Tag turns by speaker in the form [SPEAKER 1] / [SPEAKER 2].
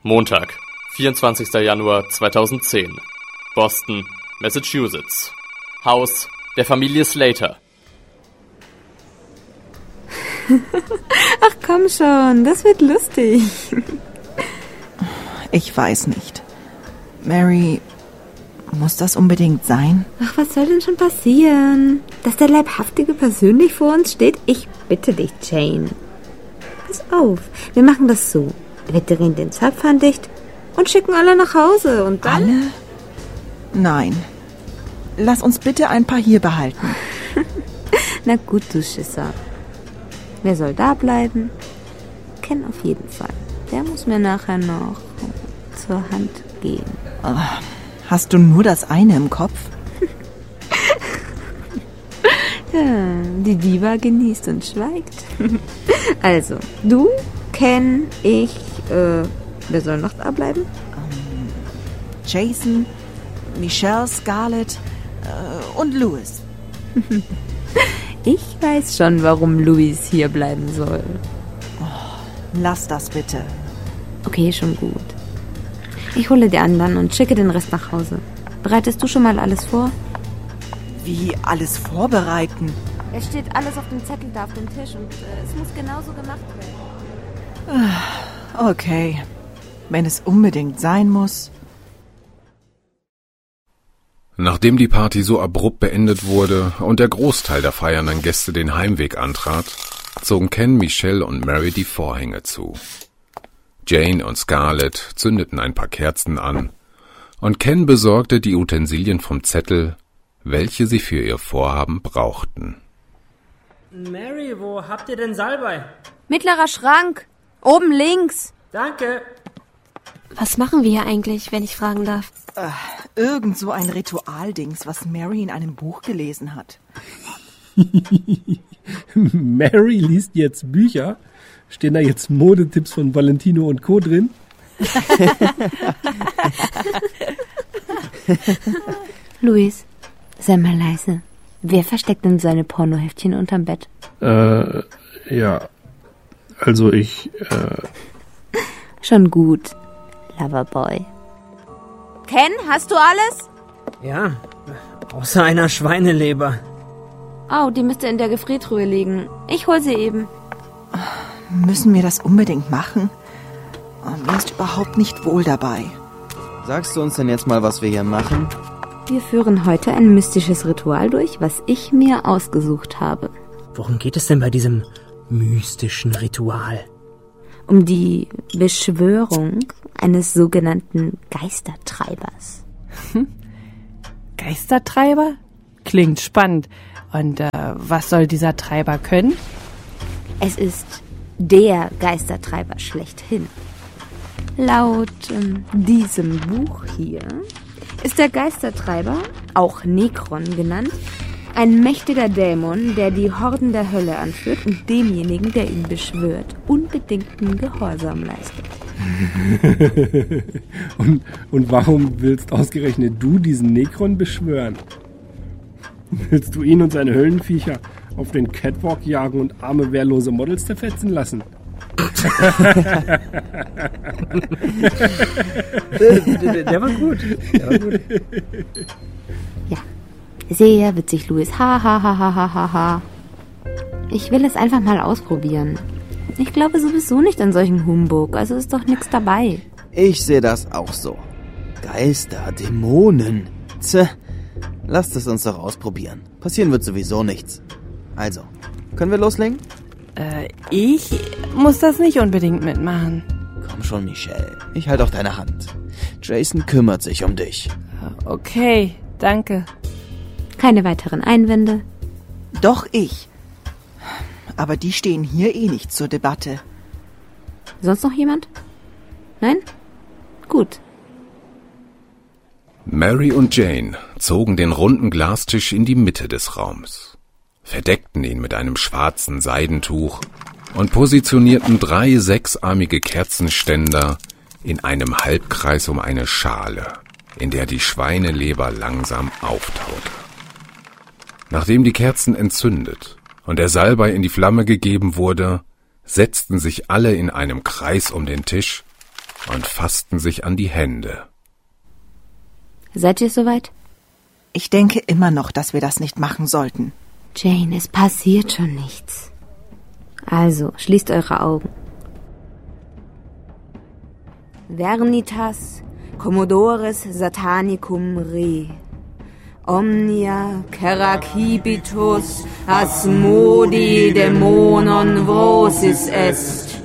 [SPEAKER 1] Montag, 24. Januar 2010. Boston, Massachusetts. Haus der Familie Slater.
[SPEAKER 2] Ach komm schon, das wird lustig.
[SPEAKER 3] Ich weiß nicht. Mary, muss das unbedingt sein?
[SPEAKER 2] Ach, was soll denn schon passieren? Dass der Leibhaftige persönlich vor uns steht? Ich bitte dich, Jane. Pass auf, wir machen das so. Wir drehen den Zapfhahn dicht und schicken alle nach Hause und dann...
[SPEAKER 3] Alle? Nein. Lass uns bitte ein paar hier behalten.
[SPEAKER 2] Na gut, du Schisser. Wer soll da bleiben? Ken auf jeden Fall. Der muss mir nachher noch zur Hand gehen.
[SPEAKER 3] Hast du nur das eine im Kopf?
[SPEAKER 2] Ja, die Diva genießt und schweigt. Also, du, Ken, ich, wer soll noch da bleiben?
[SPEAKER 3] Jason, Michelle, Scarlett und Louis.
[SPEAKER 2] Ich weiß schon, warum Louis hier bleiben soll.
[SPEAKER 3] Lass das bitte.
[SPEAKER 2] Okay, schon gut. Ich hole die anderen und schicke den Rest nach Hause. Bereitest du schon mal alles vor?
[SPEAKER 3] Wie alles vorbereiten?
[SPEAKER 2] Es steht alles auf dem Zettel da auf dem Tisch und es muss genauso gemacht werden.
[SPEAKER 3] Okay, wenn es unbedingt sein muss.
[SPEAKER 4] Nachdem die Party so abrupt beendet wurde und der Großteil der feiernden Gäste den Heimweg antrat, zogen Ken, Michelle und Mary die Vorhänge zu. Jane und Scarlett zündeten ein paar Kerzen an und Ken besorgte die Utensilien vom Zettel, welche sie für ihr Vorhaben brauchten.
[SPEAKER 5] Mary, wo habt ihr denn Salbei?
[SPEAKER 2] Mittlerer Schrank, oben links.
[SPEAKER 5] Danke.
[SPEAKER 6] Was machen wir hier eigentlich, wenn ich fragen darf?
[SPEAKER 3] Irgend so ein Ritualdings, was Mary in einem Buch gelesen hat.
[SPEAKER 7] Mary liest jetzt Bücher? Stehen da jetzt Modetipps von Valentino und Co. drin?
[SPEAKER 2] Luis, sei mal leise. Wer versteckt denn seine Pornoheftchen unterm Bett?
[SPEAKER 7] Ja. Also ich,
[SPEAKER 2] Schon gut, Loverboy. Ken, hast du alles?
[SPEAKER 5] Ja, außer einer Schweineleber.
[SPEAKER 2] Oh, die müsste in der Gefriertruhe liegen. Ich hol sie eben.
[SPEAKER 3] Müssen wir das unbedingt machen? Mir ist überhaupt nicht wohl dabei.
[SPEAKER 8] Sagst du uns denn jetzt mal, was wir hier machen?
[SPEAKER 2] Wir führen heute ein mystisches Ritual durch, was ich mir ausgesucht habe.
[SPEAKER 5] Worum geht es denn bei diesem mystischen Ritual?
[SPEAKER 2] Um die Beschwörung eines sogenannten Geistertreibers.
[SPEAKER 9] Geistertreiber? Klingt spannend. Und was soll dieser Treiber können?
[SPEAKER 2] Es ist der Geistertreiber schlechthin. Laut diesem Buch hier ist der Geistertreiber, auch Nekron genannt, ein mächtiger Dämon, der die Horden der Hölle anführt und demjenigen, der ihn beschwört, unbedingten Gehorsam leistet.
[SPEAKER 7] und warum willst ausgerechnet du diesen Nekron beschwören? Willst du ihn und seine Höllenviecher auf den Catwalk jagen und arme, wehrlose Models zerfetzen lassen?
[SPEAKER 5] Der war gut.
[SPEAKER 2] Ja, sehr witzig, Louis. Ha, ha, ha, ha, ha, ha, ha. Ich will es einfach mal ausprobieren. Ich glaube sowieso nicht an solchen Humbug, also ist doch nichts dabei.
[SPEAKER 8] Ich sehe das auch so. Geister, Dämonen. Lasst es uns doch ausprobieren. Passieren wird sowieso nichts. Also, können wir loslegen?
[SPEAKER 9] Ich muss das nicht unbedingt mitmachen.
[SPEAKER 8] Komm schon, Michelle. Ich halte auch deine Hand. Jason kümmert sich um dich.
[SPEAKER 9] Okay, danke.
[SPEAKER 2] Keine weiteren Einwände?
[SPEAKER 3] Doch ich. Aber die stehen hier eh nicht zur Debatte.
[SPEAKER 2] Sonst noch jemand? Nein? Gut.
[SPEAKER 4] Mary und Jane zogen den runden Glastisch in die Mitte des Raums, verdeckten ihn mit einem schwarzen Seidentuch und positionierten 3 sechsarmige Kerzenständer in einem Halbkreis um eine Schale, in der die Schweineleber langsam auftaute. Nachdem die Kerzen entzündet und der Salbei in die Flamme gegeben wurde, setzten sich alle in einem Kreis um den Tisch und fassten sich an die Hände.
[SPEAKER 2] Seid ihr soweit?
[SPEAKER 3] Ich denke immer noch, dass wir das nicht machen sollten.
[SPEAKER 2] Jane, es passiert schon nichts. Also, schließt eure Augen. Vernitas Commodores Satanicum Re. Omnia Ceracibitus Asmodi Dämonon Vosis est.